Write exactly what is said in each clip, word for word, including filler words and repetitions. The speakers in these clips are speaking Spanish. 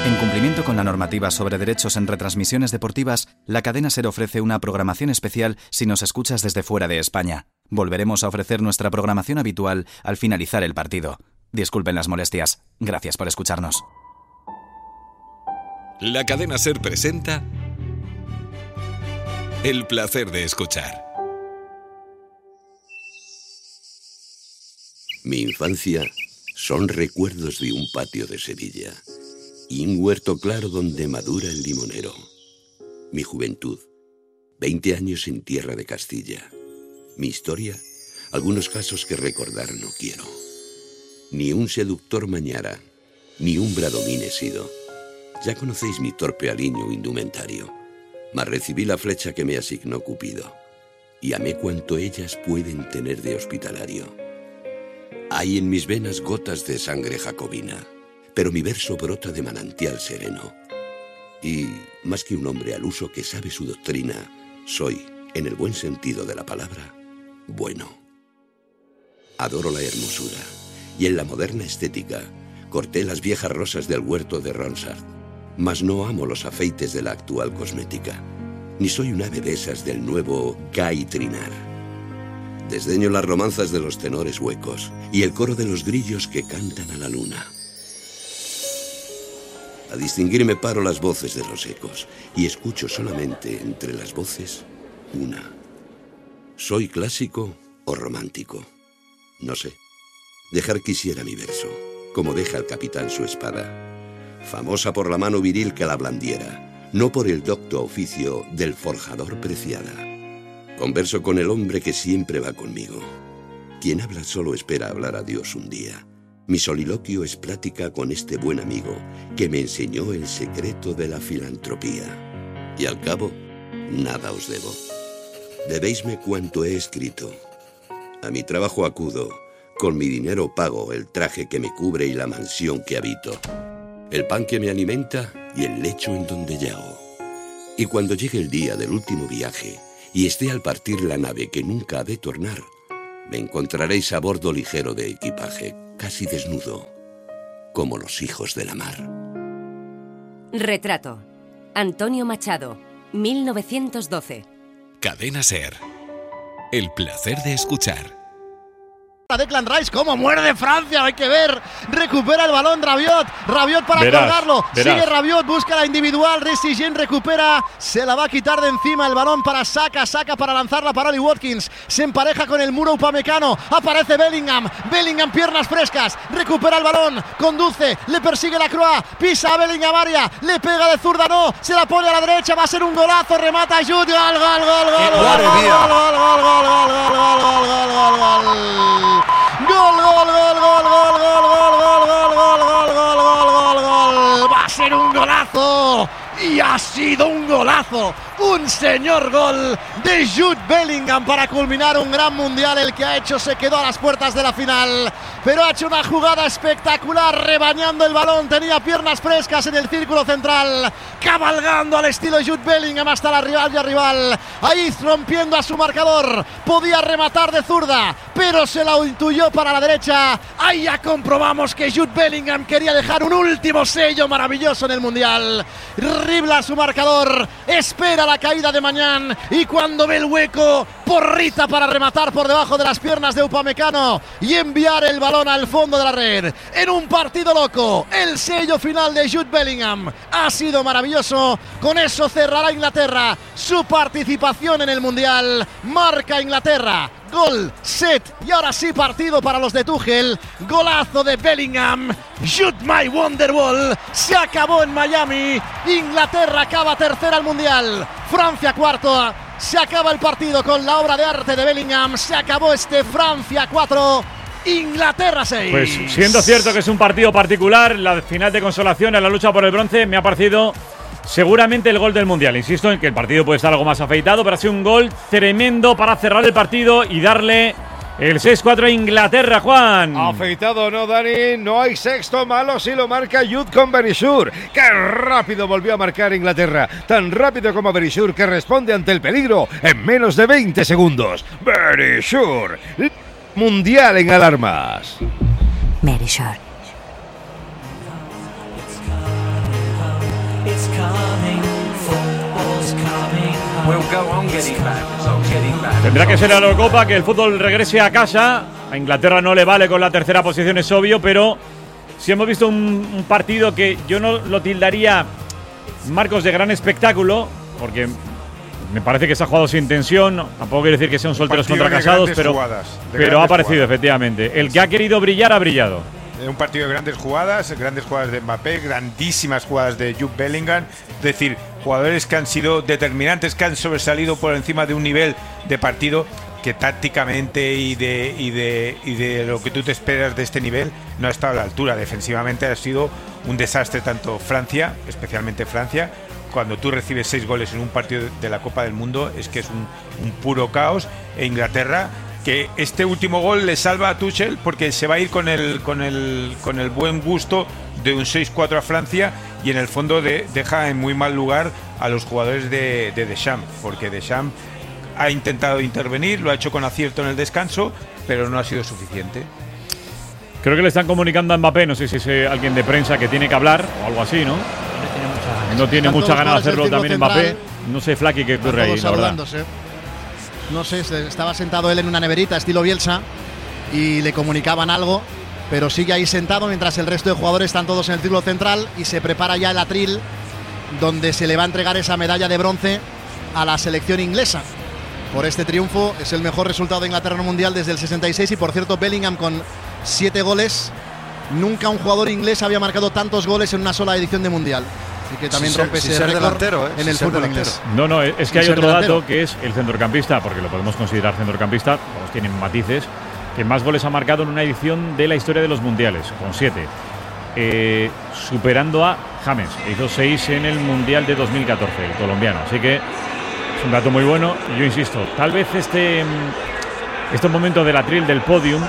En cumplimiento con la normativa sobre derechos en retransmisiones deportivas, la cadena SER ofrece una programación especial si nos escuchas desde fuera de España. Volveremos a ofrecer nuestra programación habitual al finalizar el partido. Disculpen las molestias. Gracias por escucharnos. La cadena SER presenta El placer de escuchar. Mi infancia son recuerdos de un patio de Sevilla y un huerto claro donde madura el limonero. Mi juventud, veinte años en tierra de Castilla. Mi historia, algunos casos que recordar no quiero. Ni un seductor mañara, ni un bradomín he sido. Ya conocéis mi torpe aliño indumentario, mas recibí la flecha que me asignó Cupido, y amé cuanto ellas pueden tener de hospitalario. Hay en mis venas gotas de sangre jacobina, pero mi verso brota de manantial sereno. Y, más que un hombre al uso que sabe su doctrina, soy, en el buen sentido de la palabra, bueno. Adoro la hermosura, y en la moderna estética corté las viejas rosas del huerto de Ronsard, mas no amo los afeites de la actual cosmética, ni soy un ave de esas del nuevo Guy Trinar. Desdeño las romanzas de los tenores huecos y el coro de los grillos que cantan a la luna. A distinguir me paro las voces de los ecos y escucho solamente entre las voces una. ¿Soy clásico o romántico? No sé. Dejar quisiera mi verso, como deja el capitán su espada, famosa por la mano viril que la blandiera, no por el docto oficio del forjador preciada. Converso con el hombre que siempre va conmigo. Quien habla solo espera hablar a Dios un día. Mi soliloquio es plática con este buen amigo que me enseñó el secreto de la filantropía. Y al cabo, nada os debo. Debéisme cuanto he escrito. A mi trabajo acudo, con mi dinero pago el traje que me cubre y la mansión que habito, el pan que me alimenta y el lecho en donde yago. Y cuando llegue el día del último viaje y esté al partir la nave que nunca ha de tornar, me encontraréis a bordo ligero de equipaje, casi desnudo, como los hijos de la mar. Retrato. Antonio Machado, mil novecientos doce. Cadena SER. El placer de escuchar. Declan Rice, cómo muerde Francia, hay que ver, recupera el balón Rabiot, Rabiot para verás, colgarlo, verás. sigue Rabiot, busca la individual, Ressigien recupera, se la va a quitar de encima el balón para Saka, Saka para lanzarla para Oli Watkins, se empareja con el muro Upamecano, aparece Bellingham, Bellingham piernas frescas, recupera el balón, conduce, le persigue la Croix, pisa a Bellingham área, le pega de zurda, no, se la pone a la derecha, va a ser un golazo, remata Jude, gol, gol, gol, gol, gol, gol, gol, gol, gol, gol, gol, gol, gol, gol, gol. Gol, gol, gol, gol, gol, gol, gol, gol, gol, gol, gol, gol, gol, gol, gol. Va a ser un golazo. Y ha sido un golazo, un señor gol de Jude Bellingham para culminar un gran mundial. El que ha hecho se quedó a las puertas de la final, pero ha hecho una jugada espectacular, rebañando el balón, tenía piernas frescas en el círculo central, cabalgando al estilo Jude Bellingham hasta la rival y rival, ahí rompiendo a su marcador, podía rematar de zurda, pero se la intuyó para la derecha. Ahí ya comprobamos que Jude Bellingham quería dejar un último sello maravilloso en el mundial. Dribla su marcador, espera la caída de Mañán y cuando ve el hueco, porrita para rematar por debajo de las piernas de Upamecano y enviar el balón al fondo de la red. En un partido loco, el sello final de Jude Bellingham ha sido maravilloso. Con eso cerrará Inglaterra su participación en el Mundial. Marca Inglaterra. Gol, set y ahora sí partido para los de Tuchel. Golazo de Bellingham. Shoot my Wonderwall. Se acabó en Miami. Inglaterra acaba tercera al Mundial. Francia cuarto. Se acaba el partido con la obra de arte de Bellingham. Se acabó este Francia cuatro. Inglaterra seis. Pues siendo cierto que es un partido particular, la final de consolación en la lucha por el bronce me ha parecido seguramente el gol del Mundial. Insisto en que el partido puede estar algo más afeitado, pero ha sido un gol tremendo para cerrar el partido y darle el seis cuatro a Inglaterra, Juan. Afeitado o no, Dani, no hay sexto malo si lo marca Jude con Berisur. ¡Qué rápido volvió a marcar Inglaterra! Tan rápido como Berisur, que responde ante el peligro en menos de veinte segundos. Berisur, Mundial en alarmas. Berisur. Tendrá que ser la Eurocopa que el fútbol regrese a casa. A Inglaterra no le vale con la tercera posición, es obvio, pero si hemos visto un, un partido que yo no lo tildaría, Marcos, de gran espectáculo, porque me parece que se ha jugado sin tensión. Tampoco quiero decir que sean solteros contra casados, pero, jugadas, pero ha aparecido, jugadas. Efectivamente. El que ha querido brillar ha brillado. Un partido de grandes jugadas, grandes jugadas de Mbappé, grandísimas jugadas de Jude Bellingham. Es decir, jugadores que han sido determinantes, que han sobresalido por encima de un nivel de partido que tácticamente y de, y de, y de lo que tú te esperas de este nivel no ha estado a la altura. Defensivamente ha sido un desastre tanto Francia, especialmente Francia. Cuando tú recibes seis goles en un partido de la Copa del Mundo es que es un, un puro caos. E Inglaterra, que este último gol le salva a Tuchel porque se va a ir con el, con el, con el buen gusto de un seis cuatro a Francia, y en el fondo de, deja en muy mal lugar a los jugadores de, de Deschamps, porque Deschamps ha intentado intervenir, lo ha hecho con acierto en el descanso, pero no ha sido suficiente. Creo que le están comunicando a Mbappé, no sé si es alguien de prensa que tiene que hablar o algo así, ¿no? No tiene mucha ganas de hacerlo también Mbappé. No sé, Flaky, qué ocurre ahí, la verdad. No sé, estaba sentado él en una neverita estilo Bielsa y le comunicaban algo, pero sigue ahí sentado mientras el resto de jugadores están todos en el círculo central y se prepara ya el atril donde se le va a entregar esa medalla de bronce a la selección inglesa por este triunfo. Es el mejor resultado de Inglaterra en un mundial desde el sesenta y seis, y por cierto Bellingham con siete goles. Nunca un jugador inglés había marcado tantos goles en una sola edición de mundial. Así que también si rompe ser, ese si récord delantero, ¿eh? en si el fútbol delantero. inglés. No, no, es que hay Sin otro delantero. dato que es el centrocampista, porque lo podemos considerar centrocampista, todos tienen matices, que más goles ha marcado en una edición de la historia de los mundiales, con siete, eh, superando a James, que hizo seis en el mundial de dos mil catorce, el colombiano. Así que es un dato muy bueno. Y yo insisto, tal vez este, este momento del atril del podium,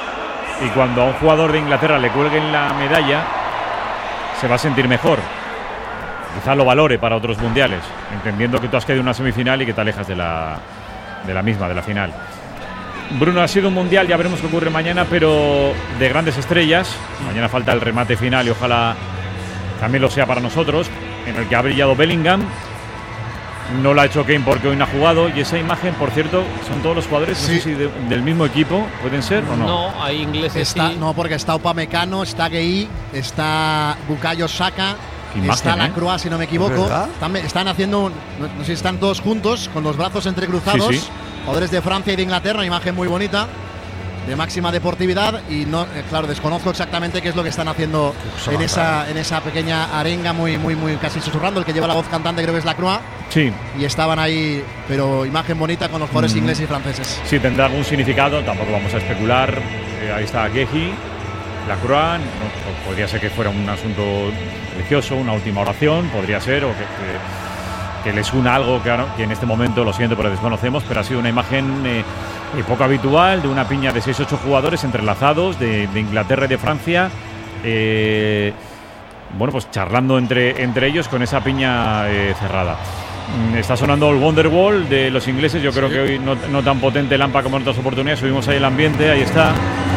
y cuando a un jugador de Inglaterra le cuelguen la medalla, se va a sentir mejor. Quizá lo valore para otros mundiales, entendiendo que tú has quedado en una semifinal y que te alejas de la, de la misma, de la final. Bruno, ha sido un mundial, ya veremos qué ocurre mañana, pero de grandes estrellas. Mañana falta el remate final y ojalá también lo sea para nosotros, en el que ha brillado Bellingham. No lo ha hecho Kane porque hoy no ha jugado. Y esa imagen, por cierto, son todos los jugadores, sí. No sé si de, del mismo equipo, ¿pueden ser o no? No, hay ingleses. Está, sí. No, porque está Upamecano, está Gueye, está Bukayo Saka, imagen, está ¿eh? Lacroix, si no me equivoco. Están, están haciendo, no, no sé si están todos juntos, con los brazos entrecruzados. Sí, sí. Jugadores de Francia y de Inglaterra, una imagen muy bonita, de máxima deportividad. Y no, eh, claro, desconozco exactamente qué es lo que están haciendo en esa, en esa pequeña arenga, muy, muy, muy casi susurrando. El que lleva la voz cantante creo que es Lacroix. Sí. Y estaban ahí, pero imagen bonita con los jugadores mm. ingleses y franceses. Sí, tendrá algún significado, tampoco vamos a especular. Eh, ahí está Gueye, Lacroix. No, podría ser que fuera un asunto religioso, una última oración, podría ser, o que, que, que les una algo que, que en este momento, lo siento, pero desconocemos, pero ha sido una imagen eh, poco habitual, de una piña de seis ocho jugadores entrelazados, de, de Inglaterra y de Francia. Eh, bueno, pues charlando entre, entre ellos con esa piña eh, cerrada. Está sonando el Wonderwall de los ingleses. Yo creo sí. que hoy no, no tan potente Lampa como en otras oportunidades. Subimos ahí el ambiente, ahí está.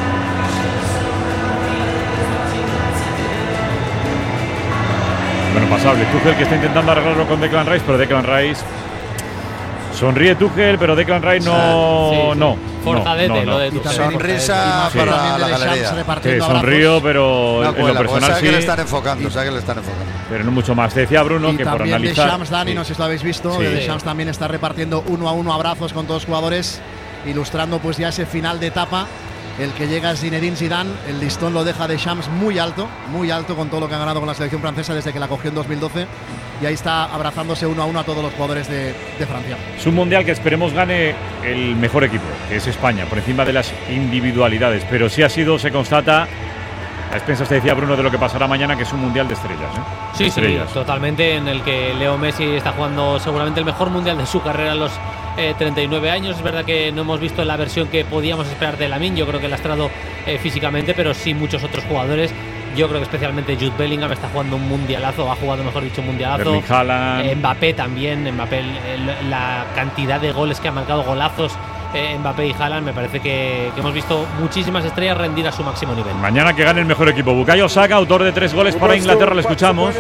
Bueno, pasable. Tuchel, que está intentando arreglarlo con Declan Rice, pero Declan Rice sonríe. Tuchel, pero Declan Rice no, sí, sí. no. Forzadete, no, no, no. lo de Tuchel. Sonrisa sí. para sí. la galería. Sí, sonrío, pero no, en lo personal sabe sí. que le están enfocando, sabe que le están enfocando. Pero no mucho más. Te decía Bruno y que por analizar. Deschamps, Dani, sí. no sé si lo habéis visto. Sí. Deschamps también está repartiendo uno a uno abrazos con todos los jugadores, ilustrando pues ya ese final de etapa. El que llega es Zinedine Zidane. El listón lo deja Deschamps muy alto, muy alto con todo lo que ha ganado con la selección francesa desde que la cogió en dos mil doce. Y ahí está abrazándose uno a uno a todos los jugadores de, de Francia. Es un mundial que esperemos gane el mejor equipo, que es España, por encima de las individualidades. Pero sí ha sido, se constata, a expensas te decía Bruno, de lo que pasará mañana, que es un mundial de estrellas. ¿eh? Sí, estrellas. sí, totalmente, en el que Leo Messi está jugando seguramente el mejor mundial de su carrera a los eh, treinta y nueve años. Es verdad que no hemos visto la versión que podíamos esperar de Lamine, yo creo que lastrado eh, físicamente, pero sí muchos otros jugadores. Yo creo que especialmente Jude Bellingham está jugando un mundialazo, ha jugado mejor dicho un mundialazo. Eh, Mbappé también, Mbappé, el, la cantidad de goles que ha marcado, golazos eh, Mbappé y Haaland, me parece que, que hemos visto muchísimas estrellas rendir a su máximo nivel. Mañana que gane el mejor equipo. Bukayo Saka, autor de tres goles para Inglaterra, le escuchamos.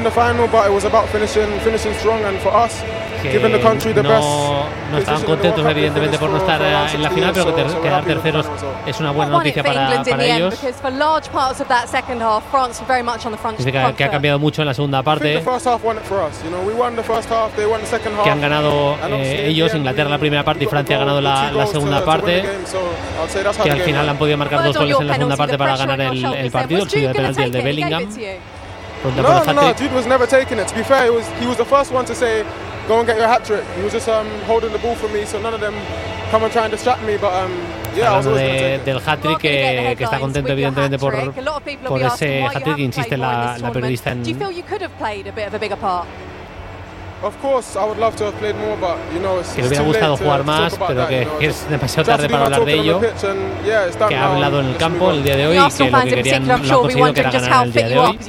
Que no, no estaban contentos evidentemente por no estar en la final, pero que ter, quedar terceros es una buena noticia para, para ellos. Dice que, que ha cambiado mucho en la segunda parte, que han ganado eh, ellos, Inglaterra la primera parte y Francia ha ganado la, la segunda parte, que al final han podido marcar dos goles en la segunda parte para ganar el, el partido, el suyo de penalti, el de Bellingham. No, no, no, Jude was never taking it. To be fair, it was, he was the first one to say, go and get your hat trick. He was just um, holding the ball for me, so none of them come and try and distract me. But um, yeah, I was always de, del hat-trick, que, que está contento evidentemente por, por ese hat-trick, insiste la, la periodista en... Of course, I would love to have played more, but you know, it's, que le hubiera gustado jugar más, pero que, que es demasiado tarde para hablar de ello, que ha hablado en el campo el día de hoy y que lo que querían lo han conseguido, que era ganar el día de hoy.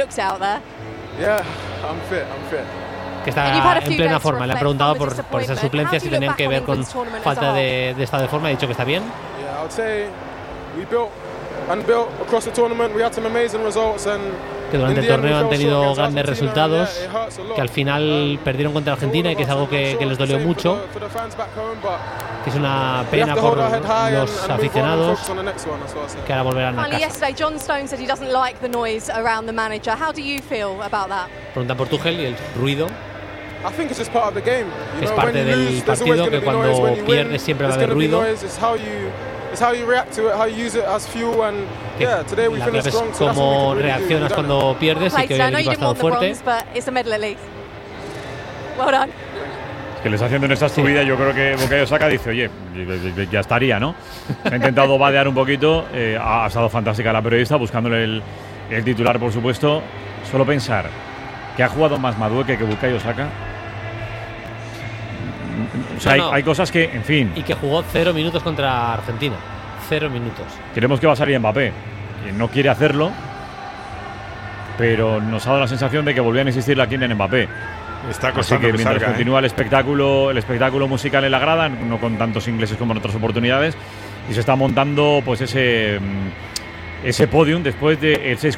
Que está en plena forma. Le han preguntado por, por esas suplencias si tenían que ver con falta de, de estado de forma. Ha dicho que está bien. Que durante el torneo han tenido grandes resultados, que al final perdieron contra Argentina y que es algo que, que les dolió mucho, que es una pena por los aficionados, que ahora volverán a casa. Preguntan por Tuchel y el ruido. Es parte del partido, que cuando pierdes siempre va a haber ruido. Que la clave es cómo reaccionas cuando pierdes, y que hoy el equipo ha estado fuerte. Que les haciendo en esta subida, sí. Yo creo que Bukayo Saka dice, oye, ya estaría, ¿no? Ha intentado vadear un poquito, eh, ha estado fantástica la periodista, buscándole el, el titular, por supuesto. Solo pensar que ha jugado más Madueke que Bukayo Saka. O sea, no, no. Hay, hay cosas que, en fin. Y que jugó cero minutos contra Argentina. Cero minutos. Creemos que va a salir Mbappé. Y no quiere hacerlo, pero nos ha dado la sensación de que volvían a insistir la quien en Mbappé. Está Así que mientras salga, continúa ¿eh? el espectáculo, el espectáculo musical en la grada, no con tantos ingleses como en otras oportunidades, y se está montando pues ese, ese podium después del seis